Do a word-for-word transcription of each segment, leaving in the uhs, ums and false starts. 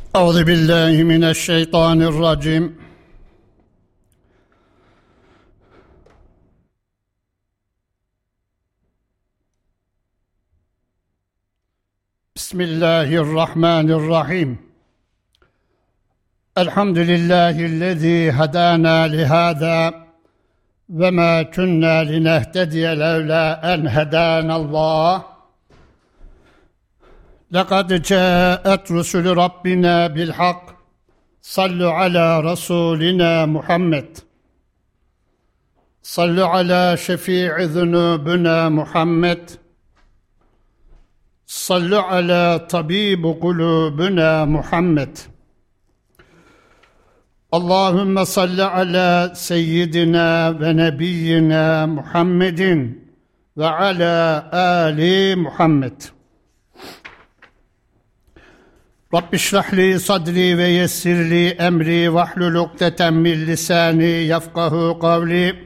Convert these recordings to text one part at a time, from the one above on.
Euzu billahi mineşşeytanirracim. Bismillahirrahmanirrahim. Elhamdülillahillezî hedâna lihâzâ ve mâ kunnâ linehtediye levlâ en hedânallâh. لَقَدْ جَاءَتْ رُسُلُ رَبِّنَا بِالْحَقِّ صَلُّوا عَلَى رَسُولِنَا مُحَمَّدٍ صَلُّوا عَلَى شَفِيعِ ذُنُوبِنَا مُحَمَّدٍ صَلُّوا عَلى طَبِيبِ قُلُوبِنَا مُحَمَّدٍ اللهم صل على سيدنا ونبينا محمد وعلى آل محمد. Rabbi şrahli sadri ve yessirli emri vahlul ukdeten min lisani yefkahu kavli.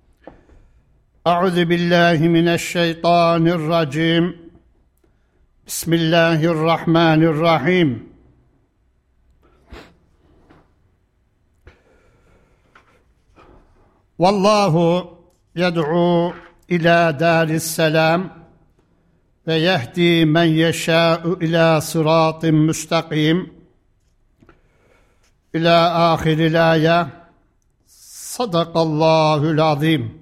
Euzu billahi mineşşeytanirracim. Bismillahirrahmanirrahim. Vallahu yed'u ila daris selam ve yehdi men yeşâ'u ilâ sırâtin müstakîm ilâ âhiril âye. Sadakallâhul azîm.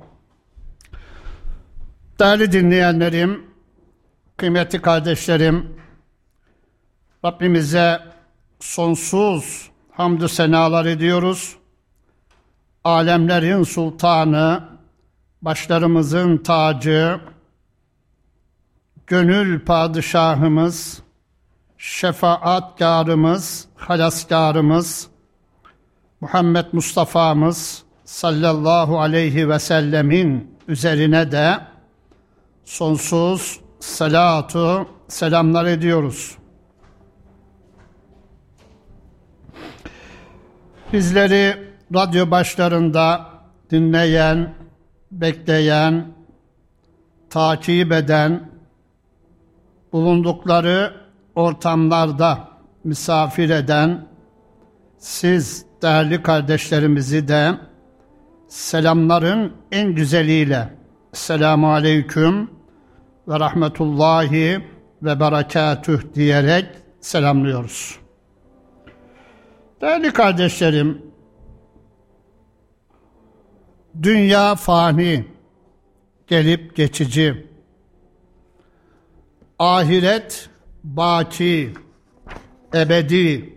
Değerli dinleyenlerim, kıymetli kardeşlerim, Rabbimize sonsuz hamdü senalar ediyoruz. Alemlerin sultanı, başlarımızın tacı, gönül padişahımız, şefaatkarımız, halaskarımız, Muhammed Mustafa'mız sallallahu aleyhi ve sellemin üzerine de sonsuz salatu selamlar ediyoruz. Bizleri radyo başlarında dinleyen, bekleyen, takip eden, bulundukları ortamlarda misafir eden siz değerli kardeşlerimizi de selamların en güzeliyle Esselamu Aleyküm ve Rahmetullahi ve Berekatüh diyerek selamlıyoruz. Değerli kardeşlerim, dünya fani, gelip geçici. Ahiret baki, ebedi.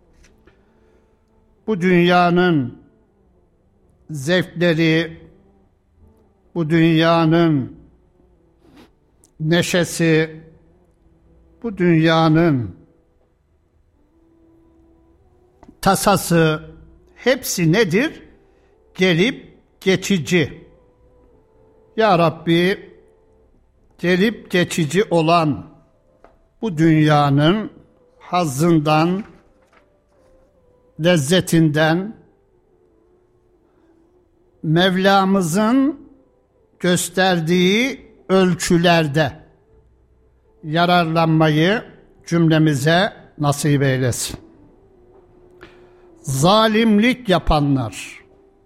Bu dünyanın zevkleri, bu dünyanın neşesi, bu dünyanın tasası hepsi nedir? Gelip geçici. Ya Rabbi, gelip geçici olan bu dünyanın hazzından, lezzetinden, Mevlamızın gösterdiği ölçülerde yararlanmayı cümlemize nasip eylesin. Zalimlik yapanlar,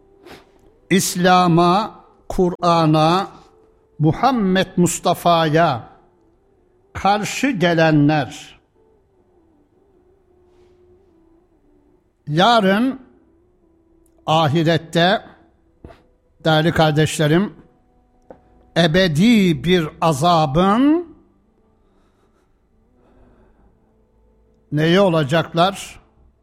İslam'a, Kur'an'a, Muhammed Mustafa'ya karşı gelenler yarın ahirette değerli kardeşlerim ebedi bir azabın neyi olacaklar?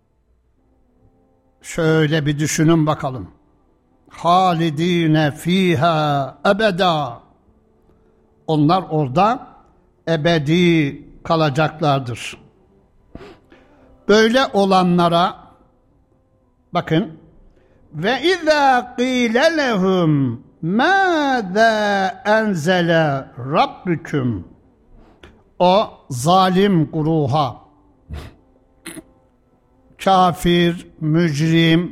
Şöyle bir düşünün bakalım. Halidine fiha ebeda. Onlar orada ebedi kalacaklardır. Böyle olanlara bakın, ve izâ qîle lehum mâzâ enzele rabbüküm, o zalim guruha, kafir, mücrim,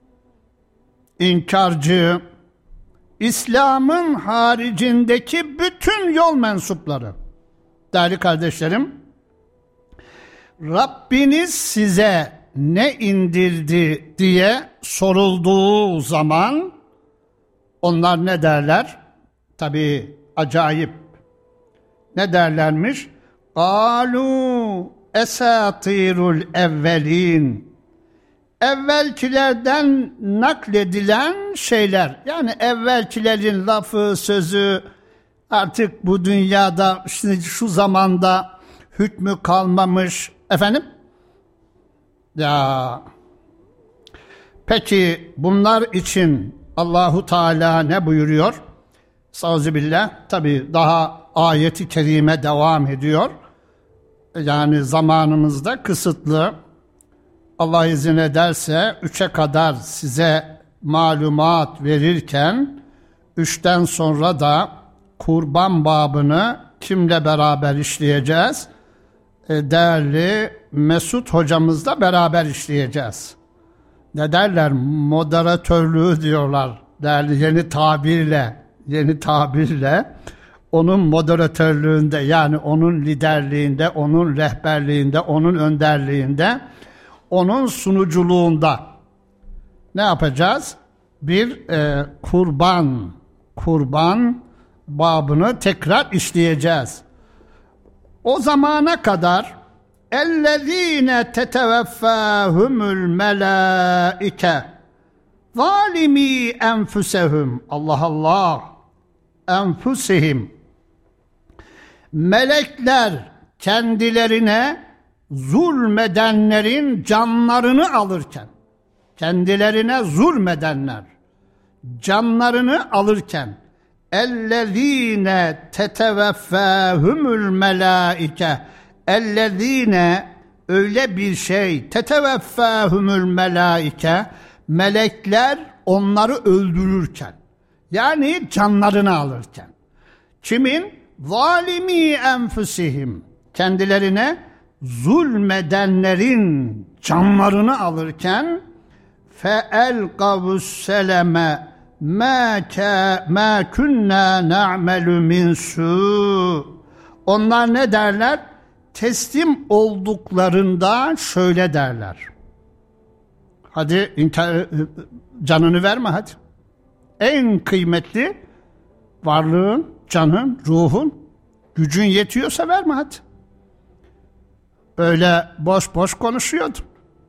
inkarcı, İslam'ın haricindeki bütün yol mensupları, değerli kardeşlerim, Rabbiniz size ne indirdi diye sorulduğu zaman onlar ne derler? Tabii acayip. Ne derlermiş? قَالُوا esatirul evvelin. Evvelkilerden nakledilen şeyler. Yani evvelkilerin lafı, sözü artık bu dünyada şimdi şu zamanda hükmü kalmamış. Efendim? Ya. Peki bunlar için Allahu Teala ne buyuruyor? Estağfirullah. Tabii daha ayeti kerime devam ediyor. Yani zamanımızda kısıtlı. Allah izin ederse üçe kadar size malumat verirken üçten sonra da kurban babını kimle beraber işleyeceğiz? E, değerli Mesut hocamızla beraber işleyeceğiz. Ne derler? Moderatörlüğü diyorlar. Değerli yeni tabirle, yeni tabirle onun moderatörlüğünde, yani onun liderliğinde, onun rehberliğinde, onun önderliğinde, onun sunuculuğunda ne yapacağız? Bir e, kurban, kurban babını tekrar işleyeceğiz. O zamana kadar اَلَّذ۪ينَ تَتَوَفَّاهُمُ الْمَلَائِكَ ظَالِم۪ي اَنْفُسَهُمْ Allah Allah enfusihim. Melekler kendilerine zulmedenlerin canlarını alırken, kendilerine zulmedenler canlarını alırken اَلَّذ۪ينَ تَتَوَفَّاهُمُ الْمَلَائِكَ اَلَّذ۪ينَ öyle bir şey تَتَوَفَّاهُمُ الْمَلَائِكَ melekler onları öldürürken, yani canlarını alırken. Kimin? Zalimi enfusihim. Kendilerine zulmedenlerin canlarını alırken feelqavus seleme ma ka ma kunna na'melu min su. Onlar ne derler? Teslim olduklarında şöyle derler. Hadi inkar, canını verme hadi. En kıymetli varlığın, canın, ruhun, gücün yetiyorsa verme hadi. Öyle boş boş konuşuyordum.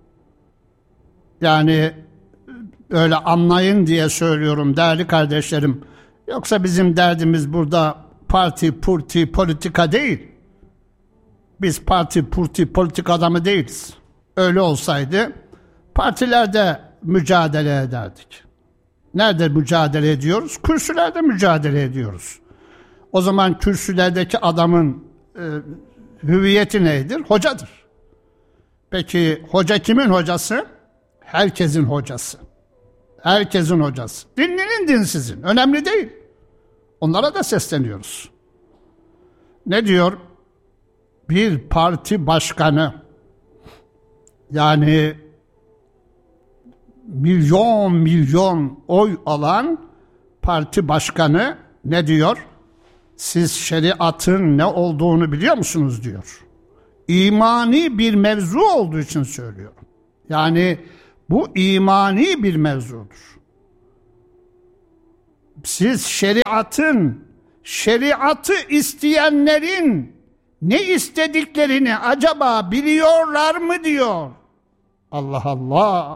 Yani öyle anlayın diye söylüyorum değerli kardeşlerim. Yoksa bizim derdimiz burada parti, purti, politika değil. Biz parti, purti, politika adamı değiliz. Öyle olsaydı partilerde mücadele ederdik. Nerede mücadele ediyoruz? Kürsülerde mücadele ediyoruz. O zaman kürsülerdeki adamın e, hüviyeti neydir? Hocadır. Peki hoca kimin hocası? Herkesin hocası. Herkesin hocası. Dinlinin dinsizin. Önemli değil. Onlara da sesleniyoruz. Ne diyor? Bir parti başkanı, yani milyon milyon oy alan parti başkanı ne diyor? Siz şeriatın ne olduğunu biliyor musunuz diyor. İmani bir mevzu olduğu için söylüyorum. Yani bu imani bir mevzudur. Siz şeriatın, şeriatı isteyenlerin ne istediklerini acaba biliyorlar mı diyor. Allah Allah.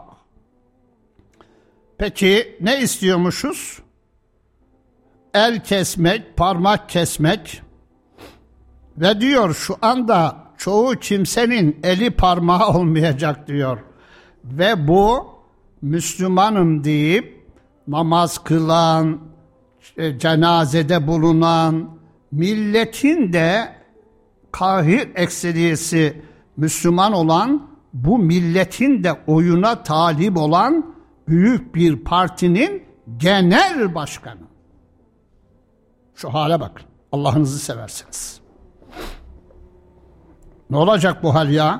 Peki ne istiyormuşuz? El kesmek, parmak kesmek ve diyor şu anda çoğu kimsenin eli parmağı olmayacak diyor. Ve bu Müslümanım deyip namaz kılan, cenazede bulunan milletin de kahir ekseriyesi Müslüman olan, bu milletin de oyuna talip olan büyük bir partinin genel başkanı. Şu hale bak. Allah'ınızı severseniz. Ne olacak bu hal ya?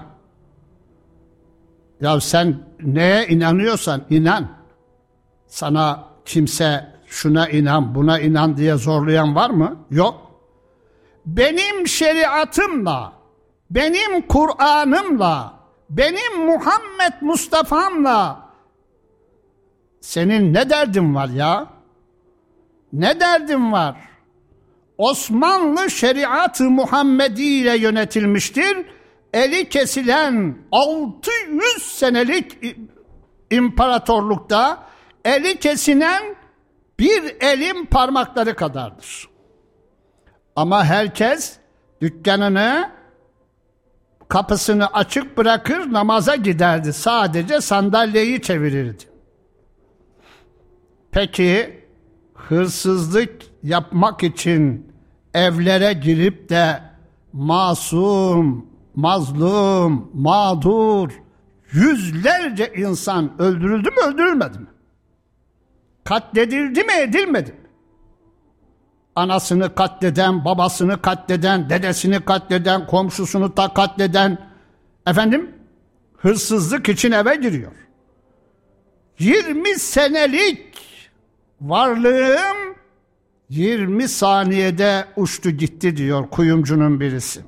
Ya sen neye inanıyorsan inan. Sana kimse şuna inan, buna inan diye zorlayan var mı? Yok. Benim şeriatımla, benim Kur'an'ımla, benim Muhammed Mustafa'mla senin ne derdin var ya? Ne derdin var? Osmanlı şeriat-ı Muhammedi ile yönetilmiştir. Eli kesilen altı yüz senelik imparatorlukta eli kesilen bir elin parmakları kadardır. Ama herkes dükkanını, kapısını açık bırakır, namaza giderdi. Sadece sandalyeyi çevirirdi. Peki hırsızlık yapmak için evlere girip de masum, mazlum, mağdur yüzlerce insan öldürüldü mü, öldürülmedi mi? Katledildi mi, edilmedi mi? Anasını katleden, babasını katleden, dedesini katleden, komşusunu da katleden, efendim, hırsızlık için eve giriyor. yirmi senelik varlığım yirmi saniyede uçtu gitti diyor kuyumcunun birisi.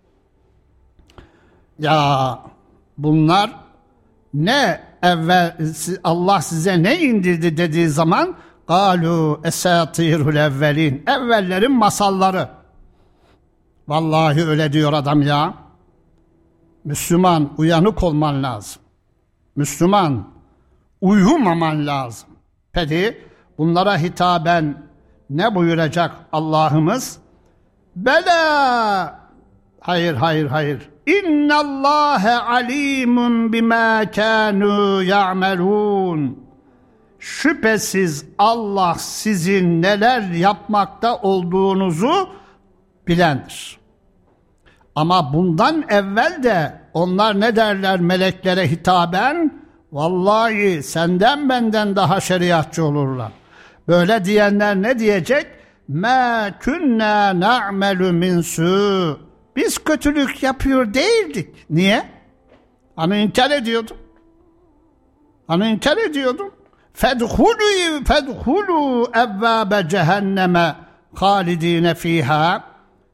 Ya bunlar ne evvel Allah size ne indirdi dediği zaman galu esatirul evvelin, evvellerin masalları. Vallahi öyle diyor adam ya. Müslüman uyanık olman lazım. Müslüman uyumaman lazım. Peki bunlara hitaben ne buyuracak Allah'ımız? Bela. Hayır, hayır, hayır. İnnallâhe alîmun bimâ kânû ya'melûn. Şüphesiz Allah sizin neler yapmakta olduğunuzu bilendir. Ama bundan evvel de onlar ne derler meleklere hitaben? Vallahi senden benden daha şeriatçı olurlar. Böyle diyenler ne diyecek? مَا كُنَّا نَعْمَلُ مِنْ سُوءٍ. Biz kötülük yapıyor değildik. Niye? Hani inkar ediyordum. Hani inkar ediyordum. فَدْخُلُوا فَدْخُلُوا اَبْوَابَ cehenneme halidine fiha.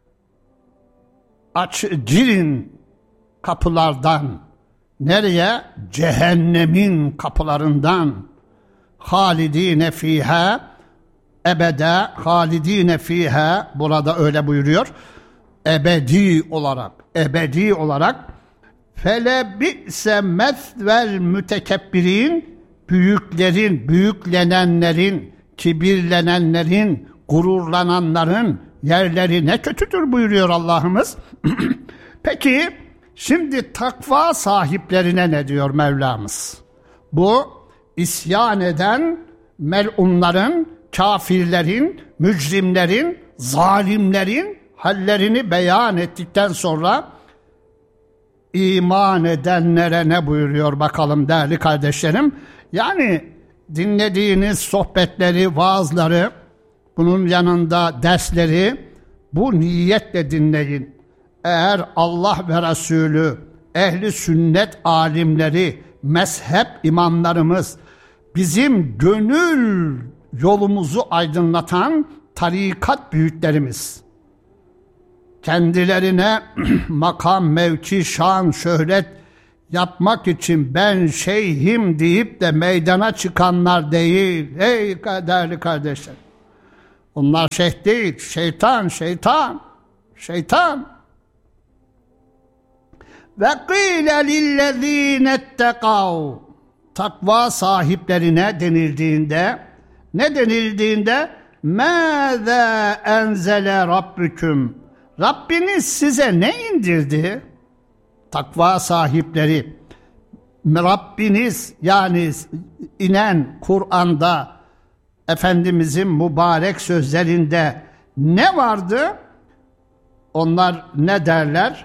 Aç, girin kapılardan. Nereye? Cehennemin kapılarından. Halidine fiha, ebede halidine fiha, burada öyle buyuruyor. Ebedi olarak, ebedi olarak. Fele bi'se mesvel mütekebbirin, büyüklerin, büyüklenenlerin, kibirlenenlerin, gururlananların yerleri ne kötüdür buyuruyor Allah'ımız. Peki şimdi takva sahiplerine ne diyor Mevlamız? Bu isyan eden melunların, kafirlerin, mücrimlerin, zalimlerin hallerini beyan ettikten sonra iman edenlere ne buyuruyor bakalım değerli kardeşlerim? Yani dinlediğiniz sohbetleri, vaazları, bunun yanında dersleri bu niyetle dinleyin. Eğer Allah ve Resulü, ehli sünnet alimleri, mezhep imamlarımız, bizim gönül yolumuzu aydınlatan tarikat büyüklerimiz, kendilerine makam, mevki, şan, şöhret yapmak için ben şeyhim deyip de meydana çıkanlar değil. Ey değerli kardeşler, onlar şeyh değil, şeytan, şeytan, şeytan. Ve qîle lillezîne ettekav, takva sahiplerine denildiğinde, ne denildiğinde mâzâ enzele rabbüküm, Rabbiniz size ne indirdi? Takva sahipleri, Rabbiniz yani inen Kur'an'da, Efendimizin mübarek sözlerinde ne vardı? Onlar ne derler?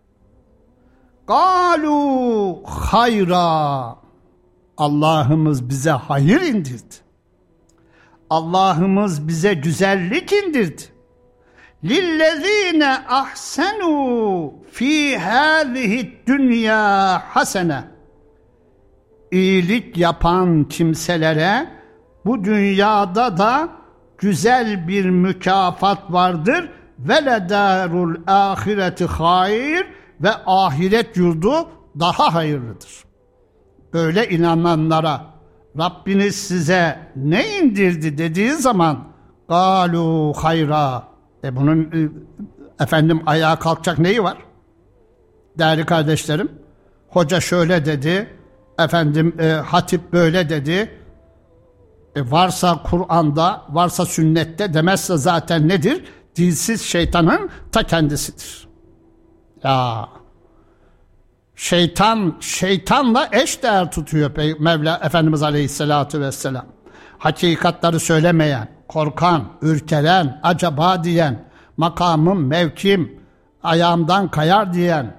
Galu hayra. Allah'ımız bize hayır indirdi. Allah'ımız bize güzellik indirdi. Lillezine ahsenu fi hâzihi dünya hasene. İyilik yapan kimselere bu dünyada da güzel bir mükafat vardır. Ve le darul ahireti hayır. ve ahiret yurdu daha hayırlıdır. Böyle inananlara Rabbiniz size ne indirdi dediği zaman galu hayra. E bunun e, efendim ayağa kalkacak neyi var? Değerli kardeşlerim, hoca şöyle dedi, efendim e, hatip böyle dedi. E, varsa Kur'an'da, varsa sünnette, demezse zaten nedir? Dilsiz şeytanın ta kendisidir. Ya şeytan, şeytanla eşdeğer tutuyor Mevla Efendimiz Aleyhisselatü Vesselam. Hakikatları söylemeyen, korkan, ürkeren, acaba diyen, makamım, mevkim, ayağımdan kayar diyen,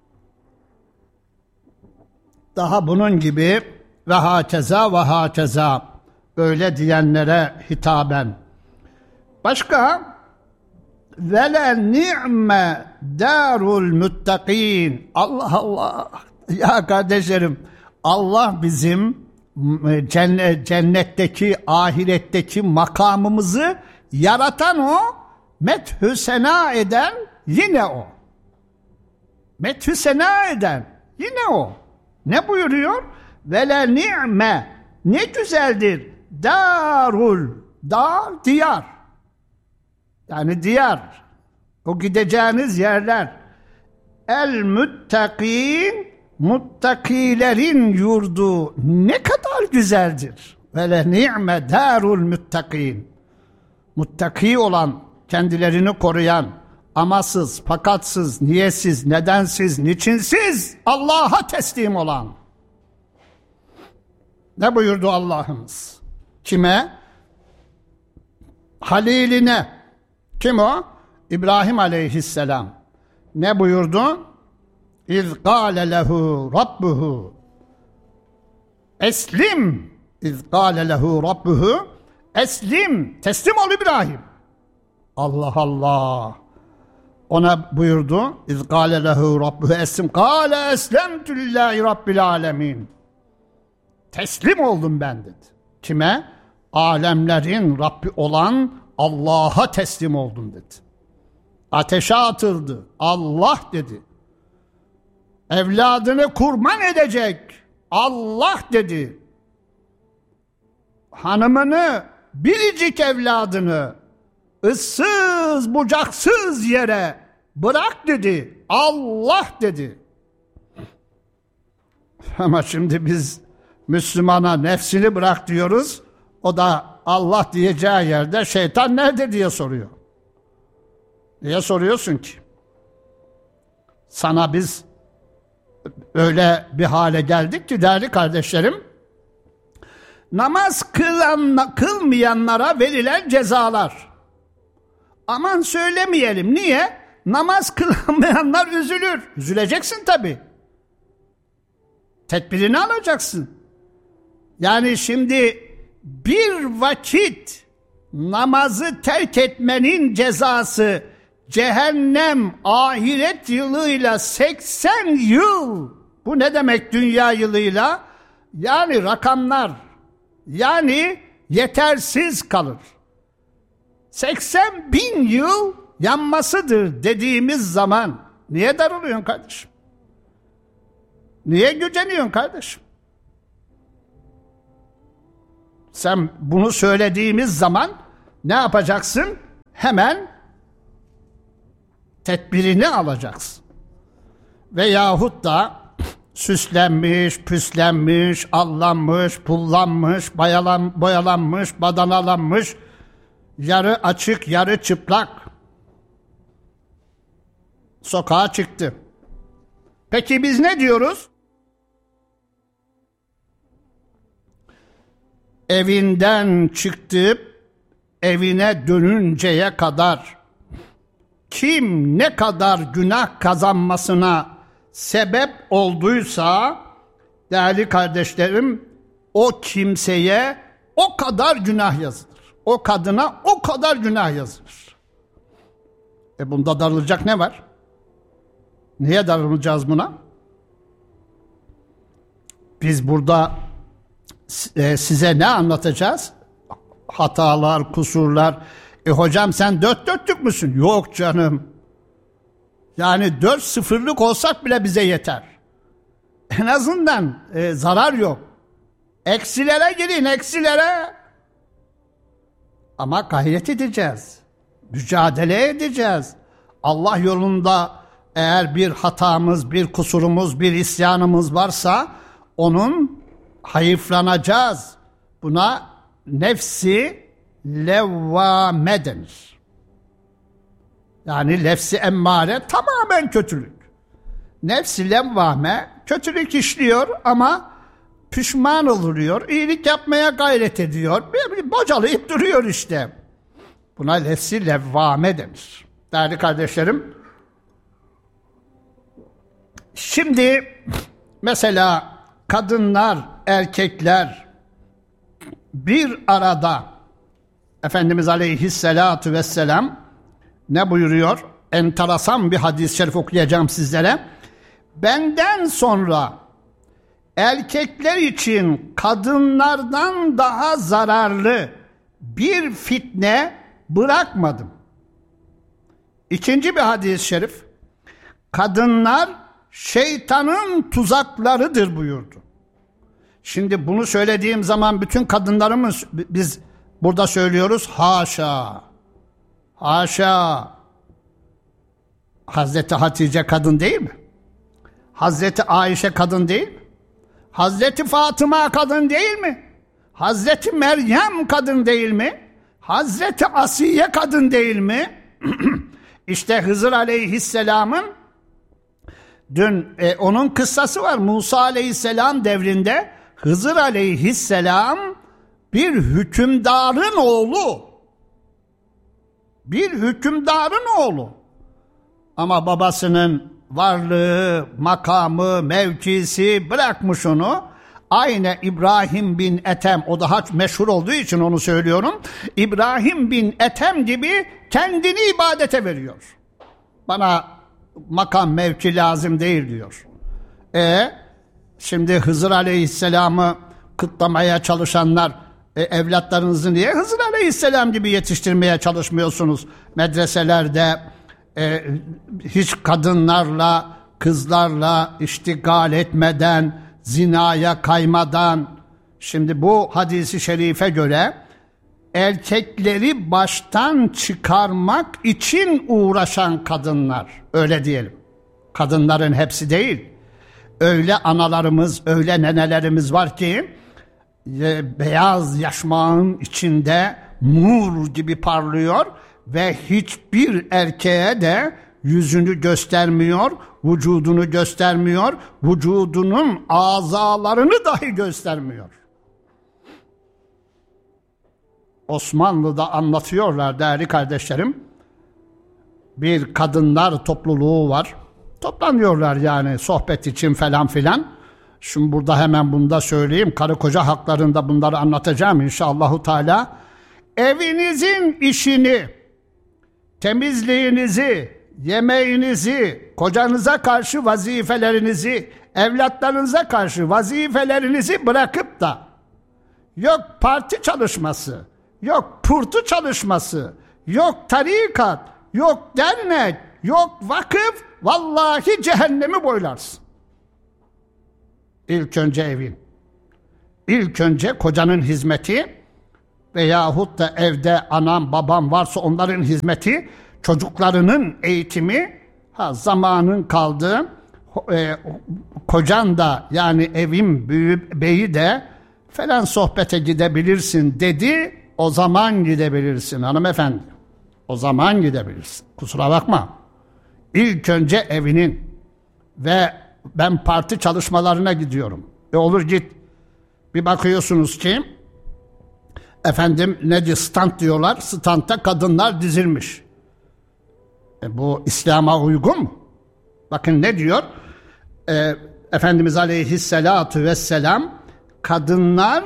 daha bunun gibi ve hakeza ve hakeza böyle diyenlere hitaben. Başka vele ni'me darul muttakin. Allah Allah. Ya kardeşlerim, Allah bizim cennetteki, ahiretteki makamımızı yaratan o, methü sena eden yine o. Methü sena eden yine o. Ne buyuruyor? Vele ni'me, ne güzeldir. Darul, dar, diyar. Yani diyar. O gideceğiniz yerler. El muttakin, muttakilerin yurdu ne kadar güzeldir. Vele ni'me darul muttakin. Muttaki olan, kendilerini koruyan, amasız, fakatsız, niyetsiz, nedensiz, niçinsiz Allah'a teslim olan. Ne buyurdu Allah'ımız? Kime? Haliline. Kim o? İbrahim aleyhisselam. Ne buyurdu? İz gâle lehu rabbuhu eslim. İz gâle lehu rabbuhu eslim. Teslim ol İbrahim. Allah Allah. Ona buyurdu. İz gâle lehu rabbuhu eslim. Gâle eslemtü lillahi rabbil alemin. Teslim oldum ben dedi. Kime? Alemlerin Rabbi olan Allah'a teslim oldum dedi. Ateşe atıldı. Allah dedi. Evladını kurban edecek. Allah dedi. Hanımını, biricik evladını ıssız bucaksız yere bırak dedi. Allah dedi. Ama şimdi biz Müslümana nefsini bırak diyoruz. O da Allah diyeceği yerde şeytan nerede diye soruyor. Niye soruyorsun ki? Sana biz öyle bir hale geldik ki değerli kardeşlerim, namaz kılan, kılmayanlara verilen cezalar. Aman söylemeyelim. Niye? Namaz kılmayanlar üzülür. Üzüleceksin tabii. Tedbirini alacaksın. Yani şimdi bir vakit namazı terk etmenin cezası cehennem, ahiret yılıyla seksen yıl. Bu ne demek dünya yılıyla? Yani rakamlar, yani yetersiz kalır. seksen bin yıl yanmasıdır dediğimiz zaman niye darılıyorsun kardeşim? Niye güceniyorsun kardeşim? Sen bunu söylediğimiz zaman ne yapacaksın? Hemen tedbirini alacaksın. Veyahut da süslenmiş, püslenmiş, allanmış, pullanmış, bayalan, boyalanmış, badanalanmış, yarı açık, yarı çıplak sokağa çıktı. Peki biz ne diyoruz? Evinden çıktıp evine dönünceye kadar kim ne kadar günah kazanmasına sebep olduysa değerli kardeşlerim, o kimseye o kadar günah yazılır. O kadına o kadar günah yazılır. E bunda darılacak ne var? Niye darılacağız buna? Biz burada e, size ne anlatacağız? Hatalar, kusurlar. E hocam sen dört dörtlük müsün? Yok canım. Yani dört sıfırlık olsak bile bize yeter. En azından e, zarar yok. Eksilere girin, eksilere. Ama gayret edeceğiz. Mücadele edeceğiz. Allah yolunda eğer bir hatamız, bir kusurumuz, bir isyanımız varsa onun hayıflanacağız. Buna nefsi levvame denir. Yani nefsi emmare tamamen kötülük. Nefsi levvame kötülük işliyor ama pişman oluyor, iyilik yapmaya gayret ediyor. Bir, bir bocalayıp duruyor işte. Buna nefsi levvame denir. Değerli kardeşlerim, şimdi mesela kadınlar, erkekler bir arada Efendimiz Aleyhisselatü Vesselam ne buyuruyor? Enteresan bir hadis-i şerif okuyacağım sizlere. Benden sonra erkekler için kadınlardan daha zararlı bir fitne bırakmadım. İkinci bir hadis-i şerif. Kadınlar şeytanın tuzaklarıdır buyurdu. Şimdi bunu söylediğim zaman bütün kadınları mı biz burada söylüyoruz? Haşa. Haşa. Hazreti Hatice kadın değil mi? Hazreti Ayşe kadın değil mi? Hazreti Fatıma kadın değil mi? Hazreti Meryem kadın değil mi? Hazreti Asiye kadın değil mi? İşte Hızır Aleyhisselam'ın dün e, onun kıssası var. Musa Aleyhisselam devrinde Hızır Aleyhisselam bir hükümdarın oğlu. Bir hükümdarın oğlu. Ama babasının varlığı, makamı, mevkisi bırakmış onu. Aynı İbrahim bin Ethem, o daha meşhur olduğu için onu söylüyorum. İbrahim bin Ethem gibi kendini ibadete veriyor. Bana makam mevki lazım değil diyor. E şimdi Hızır Aleyhisselam'ı kıtlamaya çalışanlar e, evlatlarınızı niye Hızır Aleyhisselam gibi yetiştirmeye çalışmıyorsunuz? Medreselerde e, hiç kadınlarla, kızlarla iştigal etmeden, zinaya kaymadan. Şimdi bu hadisi şerife göre erkekleri baştan çıkarmak için uğraşan kadınlar, öyle diyelim. Kadınların hepsi değil. Öyle analarımız, öyle nenelerimiz var ki e, beyaz yaşmağın içinde nur gibi parlıyor ve hiçbir erkeğe de yüzünü göstermiyor, vücudunu göstermiyor, vücudunun azalarını dahi göstermiyor. Osmanlı'da anlatıyorlar değerli kardeşlerim. Bir kadınlar topluluğu var. Toplanıyorlar yani sohbet için falan filan. Şimdi burada hemen bunu da söyleyeyim. Karı koca haklarında bunları anlatacağım inşallahu teala. Evinizin işini, temizliğinizi, yemeğinizi, kocanıza karşı vazifelerinizi, evlatlarınıza karşı vazifelerinizi bırakıp da yok parti çalışması, yok purtu çalışması, yok tarikat, yok dernek, yok vakıf, vallahi cehennemi boylarsın. İlk önce evin, ilk önce kocanın hizmeti veyahut da evde anam babam varsa onların hizmeti, çocuklarının eğitimi, ha zamanın kaldı, e, kocan da yani evin büyü, beyi de falan sohbete gidebilirsin dedi, o zaman gidebilirsin hanımefendi. O zaman gidebilirsin. Kusura bakma. İlk önce evinin ve ben parti çalışmalarına gidiyorum. E olur git. Bir bakıyorsunuz ki efendim ne diyor, stand diyorlar. Standta kadınlar dizilmiş. E bu İslam'a uygun mu? Bakın ne diyor? E, Efendimiz Aleyhisselatü Vesselam kadınlar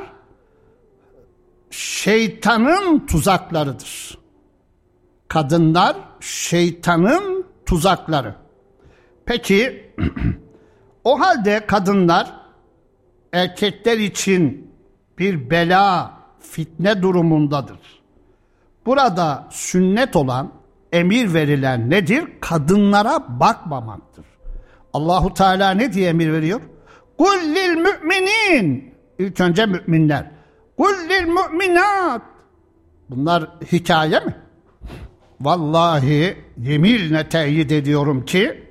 şeytanın tuzaklarıdır. Kadınlar şeytanın tuzakları. Peki o halde kadınlar erkekler için bir bela, fitne durumundadır. Burada sünnet olan emir verilen nedir? Kadınlara bakmamaktır. Allahu Teala ne diye emir veriyor? Kul lil müminin. İlk önce müminler. Kul lil müminat. Bunlar hikaye mi? Vallahi yeminle teyit ediyorum ki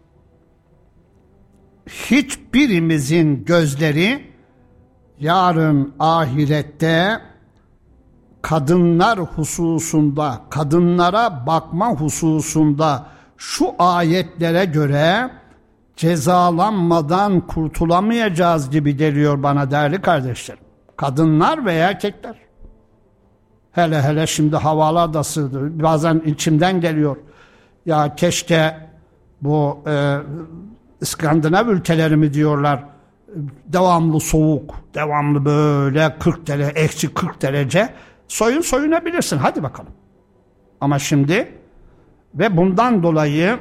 hiçbirimizin gözleri yarın ahirette kadınlar hususunda, kadınlara bakma hususunda şu ayetlere göre cezalanmadan kurtulamayacağız gibi geliyor bana değerli kardeşlerim. Kadınlar veya erkekler. Hele hele şimdi havalar da sığdı. Bazen içimden geliyor. Ya keşke bu e, İskandinav ülkeleri mi diyorlar, devamlı soğuk, devamlı böyle kırk derece, eksi kırk derece soyun soyunabilirsin. Hadi bakalım. Ama şimdi ve bundan dolayı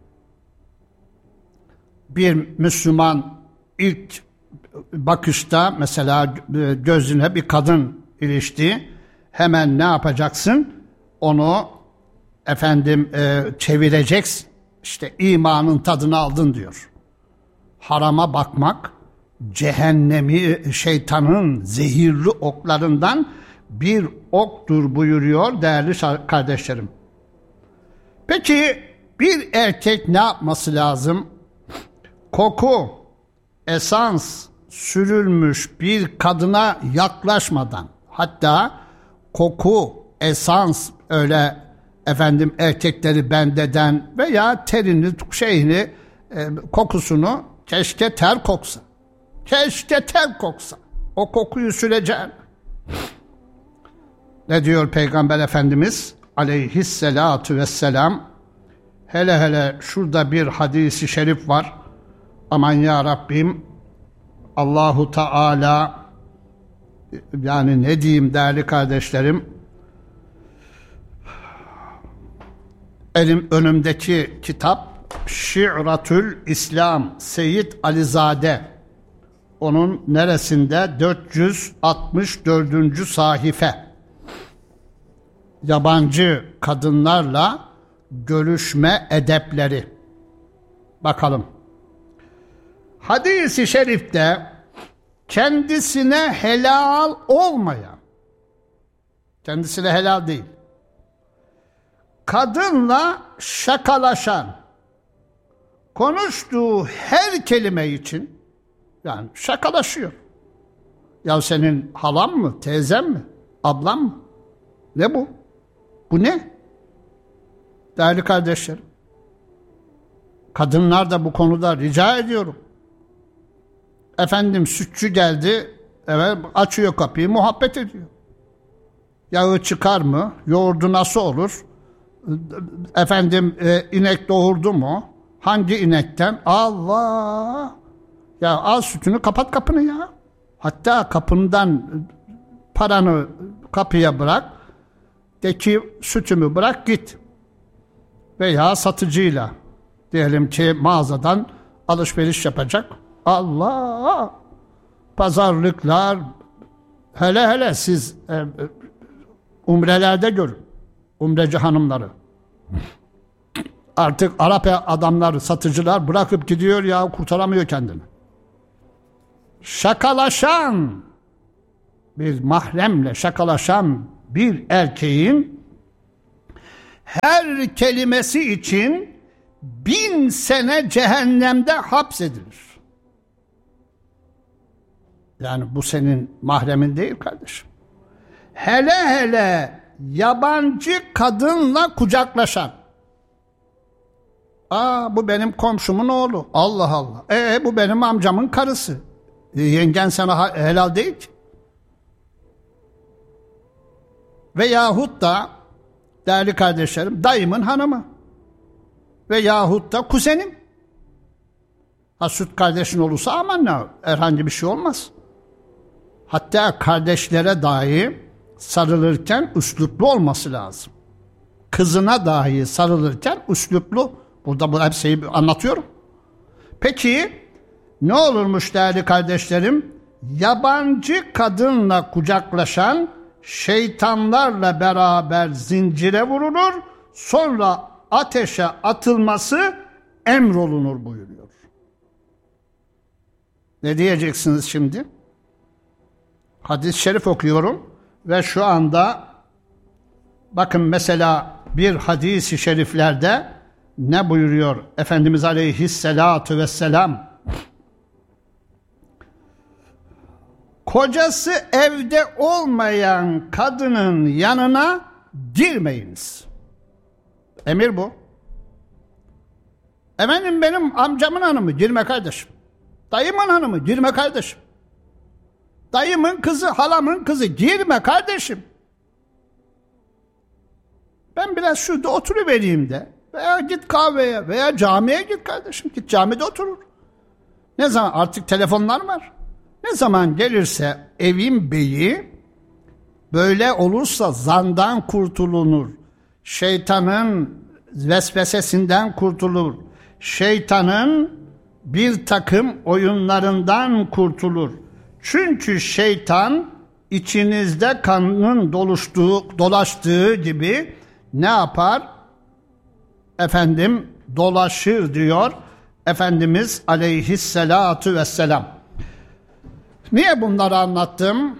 bir Müslüman ilk bakışta mesela gözüne bir kadın ilişti. Hemen ne yapacaksın? Onu efendim e, çevireceksin. İşte imanın tadını aldın diyor. Harama bakmak cehennemi, şeytanın zehirli oklarından bir oktur buyuruyor değerli kardeşlerim. Peki bir erkek ne yapması lazım? Koku, esans sürülmüş bir kadına yaklaşmadan, hatta koku, esans öyle efendim erkekleri bendeden veya terini, şeyini, e, kokusunu keşke ter koksa. Keşke ter koksa. O kokuyu süreceğim. Ne diyor Peygamber Efendimiz aleyhisselatu vesselam? Hele hele şurada bir hadisi şerif var. Aman ya Rabbim, Allahu Teala, yani ne diyeyim değerli kardeşlerim, elim önümdeki kitap Şi'ratül İslam, Seyyid Alizade, onun neresinde? dört yüz altmış dördüncü sayfa. Yabancı kadınlarla görüşme edepleri. Bakalım. Hadis-i şerifte kendisine helal olmayan, kendisine helal değil, kadınla şakalaşan, konuştuğu her kelime için, yani şakalaşıyor. Ya senin halan mı, teyzen mi, ablan mı? Ne bu? Bu ne? Değerli kardeşlerim, kadınlar da bu konuda rica ediyorum. Efendim sütçü geldi, evet, açıyor kapıyı, muhabbet ediyor. Yağı çıkar mı? Yoğurdu nasıl olur? Efendim e, inek doğurdu mu? Hangi inekten? Allah! Ya al sütünü, kapat kapını ya. Hatta kapından paranı kapıya bırak. De ki sütümü bırak git. Veya satıcıyla diyelim ki mağazadan alışveriş yapacak. Allah! Pazarlıklar, hele hele siz e, umrelerde görün. Umreci hanımları. Artık Arap adamlar, satıcılar bırakıp gidiyor ya, kurtaramıyor kendini. Şakalaşan, bir mahremle şakalaşan bir erkeğin her kelimesi için bin sene cehennemde hapsedilir. Yani bu senin mahremin değil kardeşim. Hele hele yabancı kadınla kucaklaşan. Aa, bu benim komşumun oğlu. Allah Allah. E bu benim amcamın karısı. E, yengen sana helal değil ki. Veyahut da değerli kardeşlerim, dayımın hanımı. Veyahut da kuzenim. Ha, süt kardeşin olursa aman ne, herhangi bir şey olmaz. Hatta kardeşlere dahi sarılırken üsluplu olması lazım. Kızına dahi sarılırken üsluplu. Burada bu hepsini anlatıyorum. Peki ne olurmuş değerli kardeşlerim? Yabancı kadınla kucaklaşan şeytanlarla beraber zincire vurulur. sonra ateşe atılması emrolunur buyuruyor. Ne diyeceksiniz şimdi? Hadis-i şerif okuyorum ve şu anda bakın mesela bir hadis-i şeriflerde ne buyuruyor Efendimiz Aleyhisselatü Vesselam? Kocası evde olmayan kadının yanına girmeyiniz. Emir bu. Efendim benim amcamın hanımı girme kardeşim. Dayımın hanımı girme kardeşim. Dayımın kızı, halamın kızı girme kardeşim. Ben biraz şurada oturuvereyim de veya git kahveye veya camiye git kardeşim. Git camide oturur. Ne zaman artık telefonlar var. Ne zaman gelirse evin beyi böyle olursa zandan kurtulunur. Şeytanın vesvesesinden kurtulur. Şeytanın bir takım oyunlarından kurtulur. Çünkü şeytan içinizde kanının doluştuğu, dolaştığı gibi ne yapar? Efendim dolaşır diyor Efendimiz Aleyhisselatu Vesselam. Niye bunları anlattım?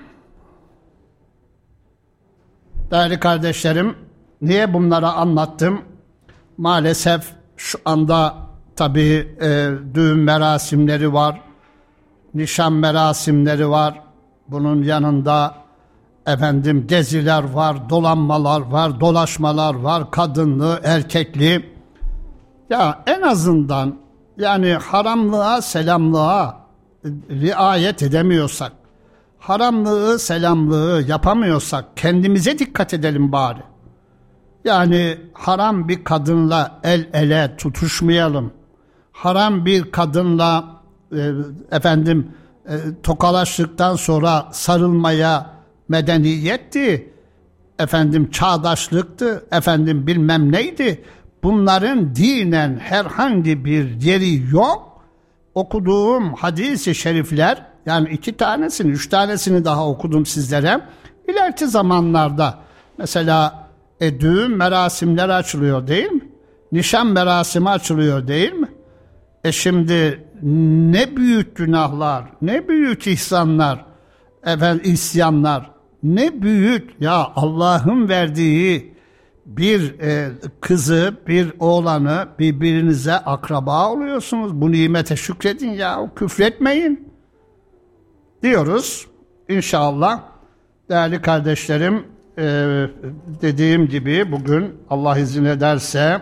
Değerli kardeşlerim, niye bunları anlattım? Maalesef şu anda tabii e, düğün merasimleri var, nişan merasimleri var. Bunun yanında efendim geziler var, dolanmalar var, dolaşmalar var, kadınlı, erkekli. Ya en azından yani haramlığa, selamlığa riayet edemiyorsak, haramlığı, selamlığı yapamıyorsak kendimize dikkat edelim bari. Yani haram bir kadınla el ele tutuşmayalım. Haram bir kadınla e, efendim e, tokalaştıktan sonra sarılmaya medeniyetti. Efendim çağdaşlıktı. Efendim bilmem neydi. Bunların dinen herhangi bir yeri yok. Okuduğum hadis-i şerifler, yani iki tanesini, üç tanesini daha okudum sizlere. İleriki zamanlarda mesela e, düğün merasimleri açılıyor değil mi? Nişan merasimi açılıyor değil mi? E şimdi ne büyük günahlar, ne büyük ihsanlar, efendim isyanlar, ne büyük ya Allah'ın verdiği bir e, kızı, bir oğlanı birbirinize akraba oluyorsunuz. Bu nimete şükredin ya, küfretmeyin diyoruz. İnşallah değerli kardeşlerim, e, dediğim gibi bugün Allah izin ederse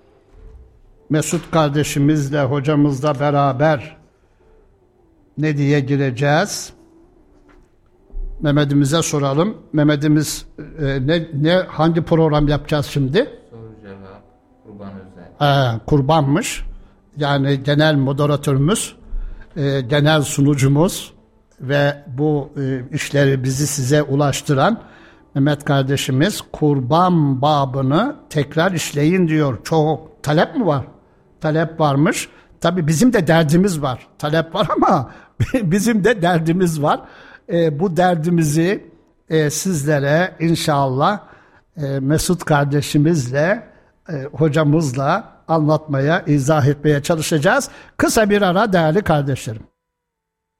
Mesut kardeşimizle, hocamızla beraber ne diye gireceğiz? Mehmet'imize soralım. Mehmet'imiz e, ne, ne hangi program yapacağız şimdi? Soru cevap, kurban özel. Ee, kurbanmış. Yani genel moderatörümüz, e, genel sunucumuz ve bu e, işleri bizi size ulaştıran Mehmet kardeşimiz kurban babını tekrar işleyin diyor. Çok talep mi var? Talep varmış. Tabii bizim de derdimiz var. Talep var ama bizim de derdimiz var. E, bu derdimizi e, sizlere inşallah e, Mesut kardeşimizle, e, hocamızla anlatmaya, izah etmeye çalışacağız. Kısa bir ara değerli kardeşlerim.